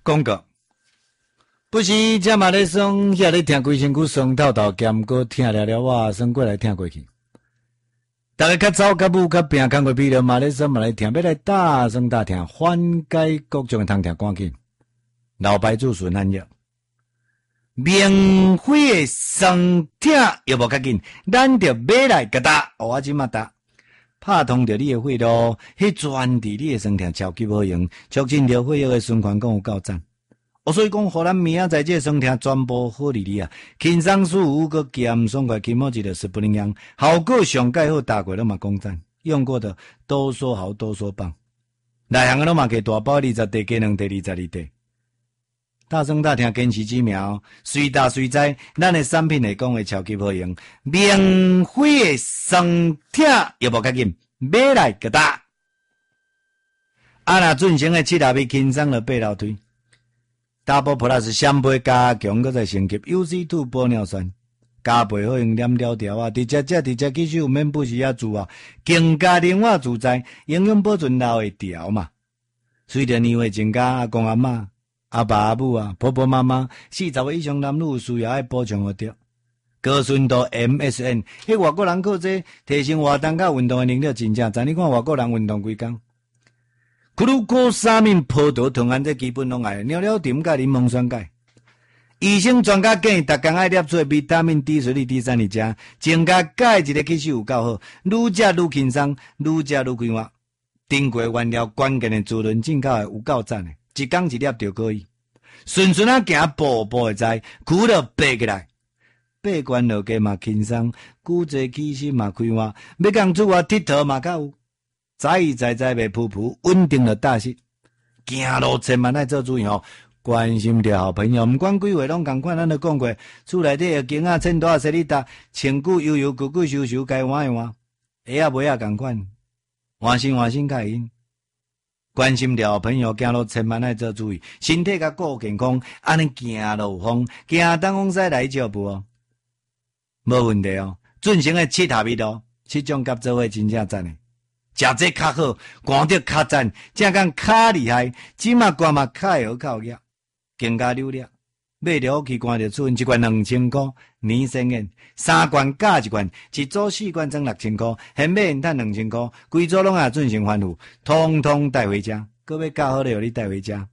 广告。不是这嘛咧爽，遐咧听规身躯酸透透，兼个听了了，我算过来听过去。大家较早较母较病，看过比了嘛咧爽嘛来听，要来大声大听，缓解各种的通听赶紧。老牌子顺安药，免费的酸听又无较紧，咱着买来甲打，我即马打。拍通着你的血路，迄专治你的酸痛超级好用，促进着血液的循环，讲有够赞。所以讲，互咱明仔载这酸痛全部好哩哩啊！轻松舒服，佮咸爽快，起码一个是不能样，效果上盖好，大过了嘛讲赞，用过的都说好，都说棒。内行的都嘛给大包20块，加2块22块。大声大听，坚持之苗，随打随在，咱的产品来讲会超级好用，免费的酸痛又无较紧，买来个打。若进行的7大米轻松了8楼推。Double Plus 双倍加强，搁再升级 UC2 玻尿酸，加倍好用黏条条啊！直接吸收，免不时啊煮啊，更加灵活自在，营养保存老会调嘛。随着年岁增加，阿公阿嬷、阿爸阿母啊、婆婆妈妈，40岁以上男女有需要爱补充学着。高纯度 MSN， 迄外国人靠这提升活动甲运动的能力，真正赞！你看外国人运动几工？苦鲁果沙面葡萄糖胺这基本拢爱，尿尿甜甲柠檬酸钙。医生专家建议，逐工爱摄取维他命 D 水里 D3嚟食，增加钙质的吸收有够好，愈食愈轻松，愈食愈快活。经过原料关键的滋润进口的有够赞的，一工一粒就可以。顺顺啊行，步步会知，苦了爬起来，爬关落街嘛轻松，骨质气息嘛开活，要讲出我佚佗嘛较有。在袂噗噗，稳定了大势。行路千万爱做注意吼，关心着好朋友，毋管几位拢共款，咱都讲过，厝内底个镜啊、衬带啊、洗里搭，穿久悠悠、久久收收，该换一换。鞋啊、袜啊共款，换新较因。关心着好朋友，行路千万爱做注意，身体甲顾健康，安尼行路有风，行东风西来照步哦，无问题哦。进行的7合一哦，7种甲做伙真正赞诶。食这较好，看着较赞，正讲较厉害，即嘛汗嘛较会好靠额，更加流利。买着去看着出，一罐2000块，年10元，3罐加1罐，一组4罐装6000块，现买现赚2000块，规组拢也进行翻付，通通带回家。各位较好了，你带回家。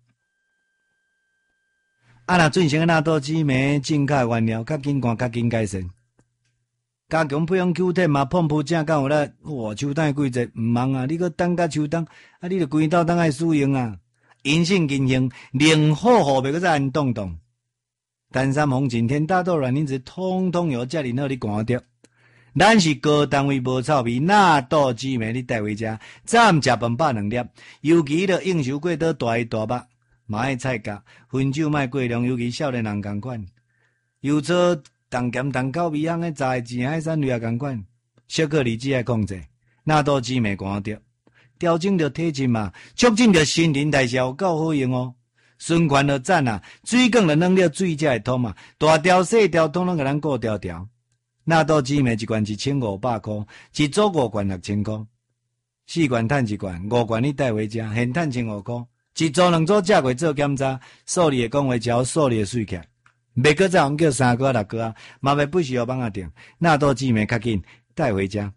若进行纳豆紫莓进口原料，较紧看，较紧改善。加强培养 Q10 嘛，碰碰正敢有咧，哇！秋冬季节毋忙啊，你搁等甲秋冬，啊，你著规斗当爱使用啊。阴性阴性，零好后袂搁再安动动。单山红景天大豆卵磷脂，通通有遮尔好你看着。咱是高单位无臭味，纳豆紫莓你带回家，早暗食饭饱2粒，尤其着应酬过倒大鱼大肉，嘛爱菜甲，薰酒莫过量，尤其少年人共款，又做。重咸重口味香的炸钱海产类也共款，小克离子爱控制，纳豆紫莓看着，调整着体质嘛，促进着新陈代谢，有够好用哦。循环就赞啊，水管就弄了水才会通嘛，大条细条统统给咱顾条条。纳豆紫莓一罐1500块，一组5罐6000块，4罐赚1罐，5罐你带回家，现赚1500块，一组2组食过做检查，数理的讲话只数理的水起来。袂搁再用叫3个6个啊，嘛袂不需要帮啊定，纳豆紫莓较紧带回家。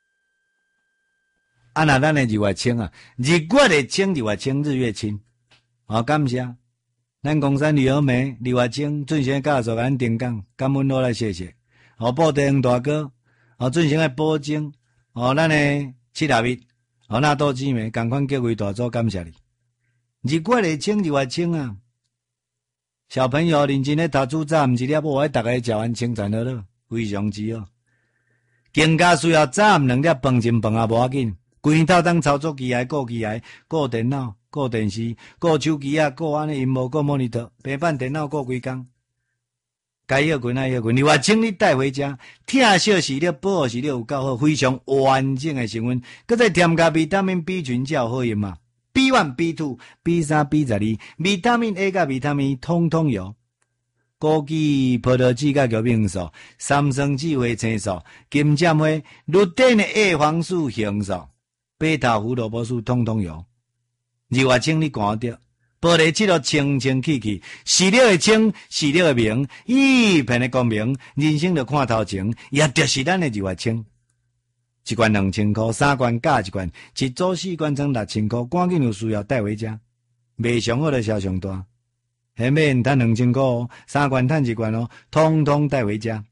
若咱的日月清啊，日月的清，日月清，日月清。感谢咱公山旅游美日月清进行教授咱定岗，感恩我来谢谢。布袋黄大哥，进行的保证，咱的7合一，纳豆紫莓，共款各位大组感谢你。日月的清，日月清啊。小朋友认真咧读书，早暗一粒，我大家食完清泉好了，非常之好。更加需要早暗2粒饭前饭也无要紧，规套当操作机械、顾机械、顾电脑、顾电视、顾手机啊、顾安尼荧幕、顾 monitor、平板电脑顾规工。该休困爱休困，你话请你带回家，疼惜是了，保护是了有够好，非常完整的成分，搁再添加维他命 B 群才有好用嘛。B1、B2、B3、B12，维他命 A 甲维他命 E 通通有。枸杞、葡萄籽甲玉米素、三生智慧青素、金针花、绿碘的 A 黄素、红素、贝塔胡萝卜素通通有。日月清你看着， 玻璃漆都清清气气，视了的清，视了的明，一片的光明，人生就看头前，也就是咱的日月清。一罐2000块，3罐加一罐，一组4罐装6000块，赶紧有需要带回家。卖上好就销上大，下面赚2000块哦，3罐赚1罐哦，通通带回家。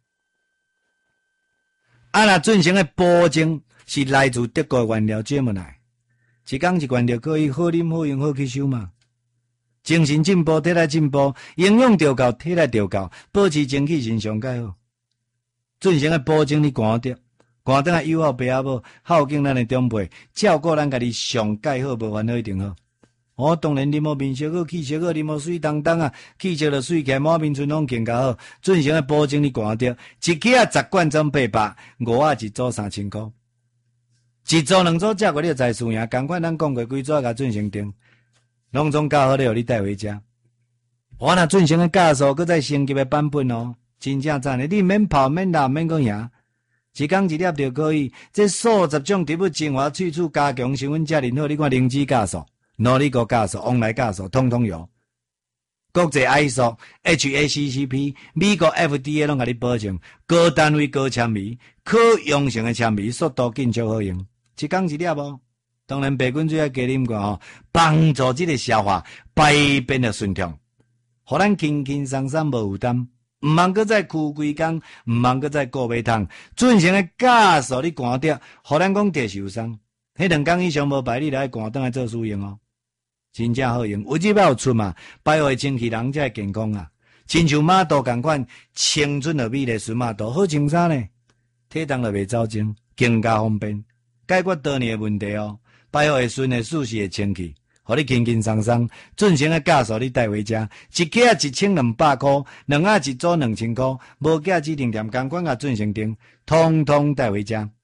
若进行的保证是来自德国原料做么来，一天一罐就可以好啉好用好吸收嘛。精神进步，体力进步，营养调够，体力调够，保持精气神上介好。进行的保证你寒着。寒顿啊，友好爸阿母，孝敬咱的长辈，照顾咱家己上介好，无烦恼一定好。当然啉好面色好，气色好，啉好水当当啊，气色就水起来，满面春风更加好。进行的保证你寒着，一支啊10罐装800，5啊一组3000块，一组2组价过你就财输赢，赶快咱讲过几组甲进行订，拢总教好了，互你带回家。我若进行的加速，搁再升级的版本哦，真正赞的，你免跑免打免讲赢。一天一粒就可以，这数十种植物精华萃取加强成分遮尔好，你看灵芝加速、诺丽果加速、旺来加速，通通有。国际 ISO、HACCP、美国 FDA 拢甲你保证，高单位高纤维，可用性的纤维，速度紧足好用。一天一粒哦，当然白滚水要加啉过哦，帮助这个消化排便的顺畅，互咱轻轻松松无负担。毋茫搁再哭规工，毋茫搁再顾买汤，进行诶加速你寒掉，互咱讲得受伤。迄2工以上无排，你来寒顿来做使用哦，真正好用。有入有出嘛，排会精气人才会健康啊。亲像马肚共款，青春的美丽顺马肚，好穿衫呢，体重就袂走精，更加方便，解决多年诶问题哦。排会顺诶舒适诶清气。互你轻轻松松进行个加速，你带回家，一克啊1200块，2啊一组2000块，无价指定店监管啊进行订，通通带回家。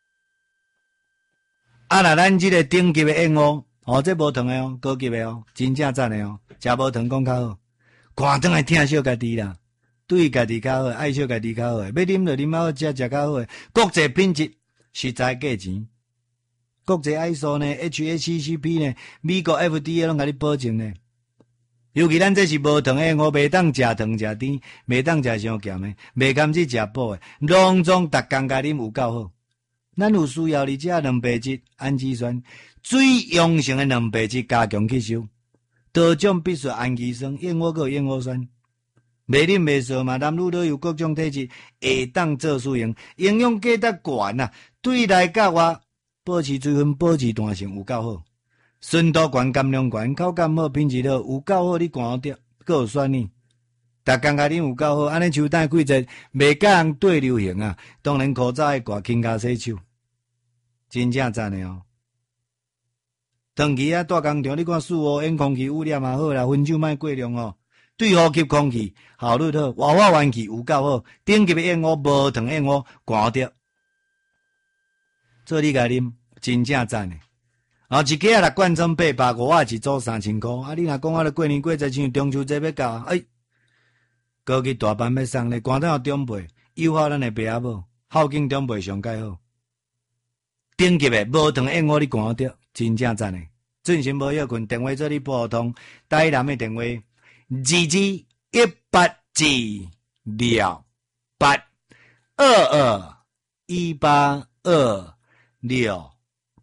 若咱这个顶级的燕窝，这无糖的哦，高级的哦，真正赞的哦，食无糖讲较好。寒顿来疼惜家己啦，对家己较好，爱惜家己较好，要啉就啉好，食较好，国际品质，实在价钱。国际 ISO 呢 ，HACCP 呢，美国 FDA 拢甲你保证呢。尤其咱这是无糖的，我袂当食糖食甜，袂当食伤咸的，袂甘去食补的，拢总逐工甲啉有够好。咱有需要你食蛋白质、氨基酸，最阳性的蛋白质加强吸收，多种必需氨基酸、燕窝个燕窝酸，袂啉袂sau嘛，男女都有各种体质，会当做使用，营养价值悬啊，对内甲外。保持水分，保持弹性有够好，纯度悬，含量悬，口感好，品质好，有够好，你寒着，阁有酸呢。逐工甲恁有够好，安尼秋冬季节袂甲人对流行啊，当然口罩爱挂，轻甲洗手，真正赞的哦。长期啊，大工厂你看4烟空气污染也好啦，烟酒莫过量哦，对呼吸空气效率好，活化元气有够好，顶级的燕窝，无糖燕窝，寒着。做你家啉，真正赞诶！一个6罐装800，5啊一组3000块。你若讲我咧过年过节像中秋节要到，高级大班要送咧，寒顿互长辈，友好咱诶爸阿母，孝敬长辈上介好。顶级诶无糖燕窝你寒着，真正赞诶！进行无要困，电话做你拨通，台南诶电话2218282218。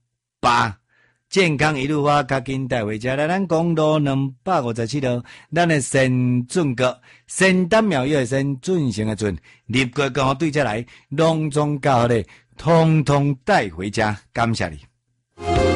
健康一路发，较紧带回家来。咱公路257号，咱的先进阁先丹庙药的先进行的进，立国刚好对这来，隆重教好咧，通通带回家，感谢你。